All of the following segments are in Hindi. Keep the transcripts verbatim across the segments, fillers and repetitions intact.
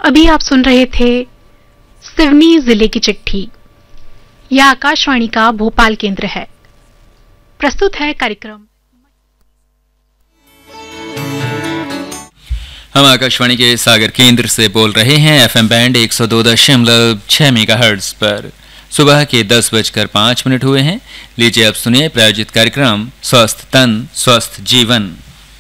अभी आप सुन रहे थे सिवनी जिले की चिट्ठी। यह आकाशवाणी का भोपाल केंद्र है। प्रस्तुत है कार्यक्रम। हम आकाशवाणी के सागर केंद्र से बोल रहे हैं एफएम बैंड एक सौ दो दशमलव छह मेगाहर्ट्ज पर। सुबह के दस बजकर पाँच मिनट हुए हैं। लीजिए अब सुनिए प्रायोजित कार्यक्रम स्वस्थ तन स्वस्थ जीवन।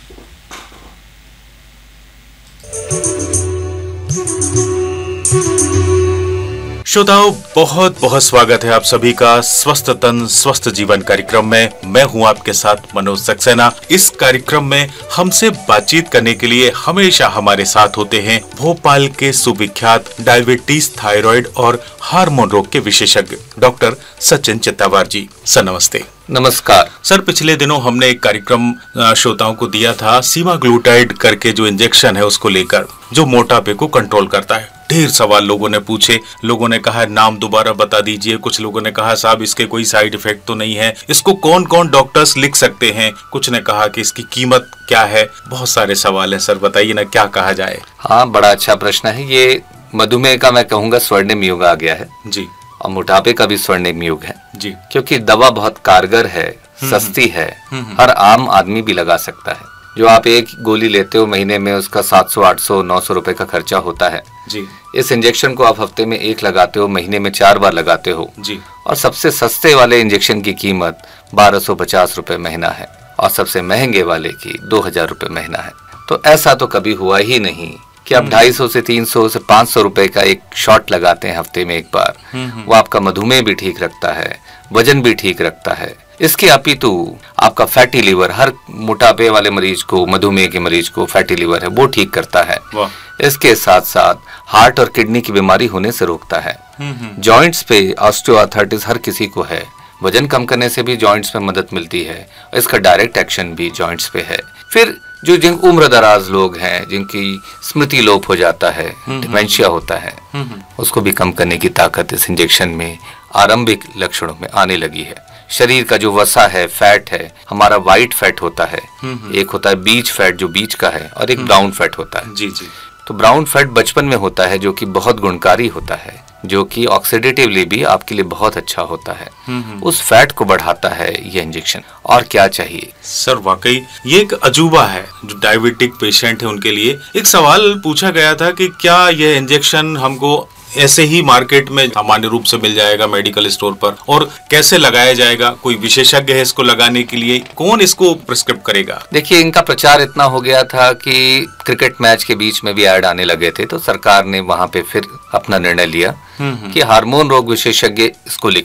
श्रोताओं, बहुत बहुत स्वागत है आप सभी का स्वस्थ तन स्वस्थ जीवन कार्यक्रम में। मैं हूं आपके साथ मनोज सक्सेना। इस कार्यक्रम में हमसे बातचीत करने के लिए हमेशा हमारे साथ होते हैं भोपाल के सुविख्यात डायबिटीज, थायराइड और हार्मोन रोग के विशेषज्ञ डॉक्टर सचिन चित्तावार जी। सर नमस्ते। नमस्कार सर, पिछले दिनों हमने एक कार्यक्रम श्रोताओं को दिया था सीमाग्लूटाइड करके जो इंजेक्शन है उसको लेकर, जो मोटापे को कंट्रोल करता है। ढेर सवाल लोगों ने पूछे। लोगों ने कहा नाम दोबारा बता दीजिए। कुछ लोगों ने कहा साहब इसके कोई साइड इफेक्ट तो नहीं है, इसको कौन कौन डॉक्टर्स लिख सकते हैं। कुछ ने कहा कि इसकी कीमत क्या है। बहुत सारे सवाल हैं। सर बताइए ना, क्या कहा जाए। हाँ, बड़ा अच्छा प्रश्न है। ये मधुमेह का मैं कहूँगा स्वर्णिम युग आ गया है जी, और मोटापे का भी स्वर्णिम युग है जी, क्योंकि दवा बहुत कारगर है, सस्ती है, हर आम आदमी भी लगा सकता है। जो आप एक गोली लेते हो महीने में, उसका सात सौ आठ सौ नौ सौ रुपए का खर्चा होता है जी। इस इंजेक्शन को आप हफ्ते में एक लगाते हो, महीने में चार बार लगाते हो जी। और सबसे सस्ते वाले इंजेक्शन की कीमत बारह सौ पचास रुपए महीना है और सबसे महंगे वाले की दो हजार रुपए महीना है। तो ऐसा तो कभी हुआ ही नहीं कि आप ढाई सौ से तीन सौ से पाँच सौ रुपए का एक शॉट लगाते हैं हफ्ते में एक बार। वो आपका मधुमेह भी ठीक रखता है, वजन भी ठीक रखता है। इसके अपितु आपका फैटी लिवर, हर मोटापे वाले मरीज को, मधुमेह के मरीज को फैटी लिवर है वो ठीक करता है। इसके साथ साथ हार्ट और किडनी की बीमारी होने से रोकता है। जॉइंट्स पे ऑस्टियोआर्थराइटिस हर किसी को है, वजन कम करने से भी जॉइंट्स में मदद मिलती है। इसका डायरेक्ट एक्शन भी जॉइंट्स पे है। फिर जो जिन उम्र दराज लोग हैं, जिनकी स्मृति लोप हो जाता है, डिमेंशिया होता है, उसको भी कम करने की ताकत इस इंजेक्शन में आरंभिक लक्षणों में आने लगी है। शरीर का जो वसा है, फैट है, हमारा वाइट फैट होता है, एक होता है बीच फैट जो बीच का है, और एक ब्राउन फैट होता है। जी जी। तो ब्राउन फैट बचपन में होता है जो कि बहुत गुणकारी होता है, जो कि ऑक्सीडेटिवली भी आपके लिए बहुत अच्छा होता है। उस फैट को बढ़ाता है ये इंजेक्शन। और क्या चाहिए सर, वाकई ये एक अजूबा है जो डायबिटिक पेशेंट है उनके लिए। एक सवाल पूछा गया था कि क्या यह इंजेक्शन हमको ऐसे ही मार्केट में सामान्य रूप से मिल जाएगा मेडिकल स्टोर पर, और कैसे लगाया जाएगा? कोई विशेषज्ञ है इसको लगाने के लिए? कौन इसको प्रिस्क्राइब करेगा? देखिए, इनका प्रचार इतना हो गया था कि क्रिकेट मैच के बीच में भी ऐड आने लगे थे, तो सरकार ने वहां पे फिर अपना निर्णय लिया कि हार्मोन रोग विशेषज्ञ इसको लिख